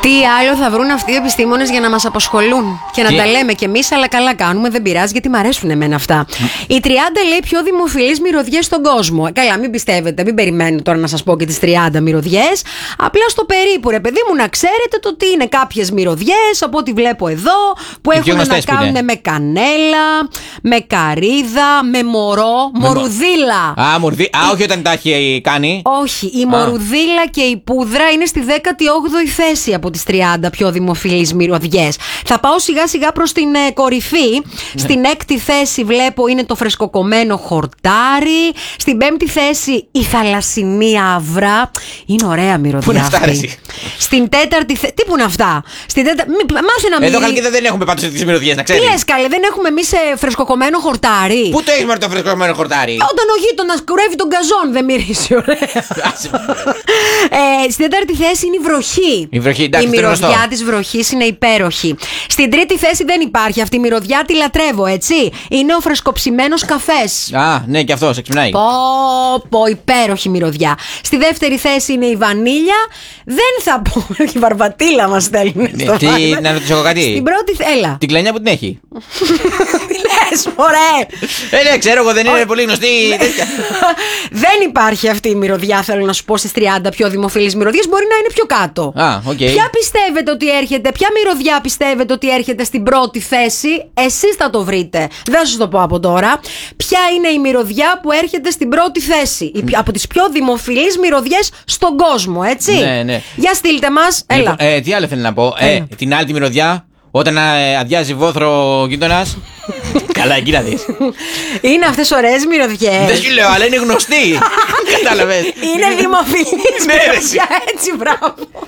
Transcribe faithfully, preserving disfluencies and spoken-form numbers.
Τι άλλο θα βρουν αυτοί οι επιστήμονες για να μας απασχολούν και να Τι? τα λέμε κι εμείς, αλλά καλά κάνουμε, δεν πειράζει γιατί μ' αρέσουν εμένα αυτά. Οι τριάντα λέει πιο δημοφιλείς μυρωδιές στον κόσμο. Καλά, μην πιστεύετε, μην περιμένω τώρα να σας πω και τις τριάντα μυρωδιές. Απλά στο περίπου, ρε παιδί μου, να ξέρετε το τι είναι κάποιες μυρωδιές, από ό,τι βλέπω εδώ, που Οι πιο έχουν να γνωστές που κάνουν είναι. με κανέλα, με καρύδα, με μωρό, Με μορουδίλα. Α, μορδί. Α, όχι όταν τα έχει κάνει. Όχι, η μορουδίλα και η πούδρα είναι στη δέκατη όγδοη θέση από τις τριάντα πιο δημοφιλείς μυρωδιές. Θα πάω σιγά σιγά προς την ε, κορυφή. Ναι. Στην έκτη θέση βλέπω είναι το φρεσκοκομμένο χορτάρι. Στην πέμπτη θέση η θαλασσινή αύρα. Είναι ωραία μυρωδιά. Πού είναι αυτά, αυτή. ρε, εσύ? Στην τέταρτη θέση. Τι που είναι αυτά. Στην τέτα... Μη... Μάθε να μην. Εδώ Χαλκίδα δεν έχουμε πάντως τις μυρωδιές, να Τι ξέρεις. λες καλέ, δεν έχουμε εμείς ε, φρεσκοκομμένο χορτάρι. Πού το έχεις μωρέ το φρεσκομένο χορτάρι. Όταν ο γείτονας κουρεύει τον καζόν, δεν μυρίζει ωραία. ε, στην τέταρτη θέση είναι η βροχή. Η βροχή, εντάξει, η αυτό είναι μυρωδιά γνωστό. της βροχής είναι υπέροχη. Στην τρίτη θέση δεν υπάρχει αυτή η μυρωδιά, τη λατρεύω, έτσι. Είναι ο φρεσκοψημένος καφές. Α, ναι, και αυτό, σε ξυπνάει. Πω, πω, υπέροχη μυρωδιά. Στη δεύτερη θέση είναι η βανίλια. Δεν θα πω. Η βαρβατήλα μας στέλνει. Ναι, στο τι, Viber. να ρωτήσω εγώ κάτι. Στην πρώτη. Έλα. Την κλανιά που την έχει. Τι λες, μωρέ. Ε, ναι, ξέρω εγώ, δεν είναι πολύ γνωστή. τέτοια. Δεν υπάρχει αυτή η μυρωδιά, θέλω να σου πω, στις τριάντα πιο δημοφιλείς μυρωδιές. Μπορεί να είναι πιο κάτω. Α, οκ. Ποια πιστεύετε ότι έρχεται, ποια μυρωδιά πιστεύετε ότι έρχεται στην πρώτη θέση? Εσείς θα το βρείτε. Δεν θα σας το πω από τώρα. Ποια είναι η μυρωδιά που έρχεται στην πρώτη θέση? Η, από τις πιο δημοφιλείς μυρωδιές στον κόσμο, έτσι. Ναι, ναι. Για στείλτε μας. Έλα. Λοιπόν, ε, τι άλλο θέλω να πω. Ε, Έλα. την άλλη τη μυρωδιά, όταν ε, αδειάζει βόθρο ο γείτονας. Καλά, εκεί να δεις. Είναι αυτές ωραίες μυρωδιές. Δεν σου λέω, αλλά είναι γνωστή. Κατάλαβες. Είναι δημοφιλής Ναι, ρε, μυρωδιά, έτσι, μπράβο.